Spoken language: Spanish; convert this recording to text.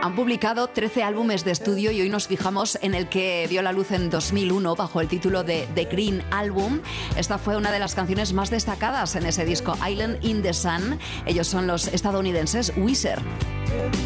Han publicado 13 álbumes de estudio y hoy nos fijamos en el que vio la luz en 2001 bajo el título de The Green Album. Esta fue una de las canciones más destacadas en ese disco, Island in the Sun. Ellos son los estadounidenses Weezer.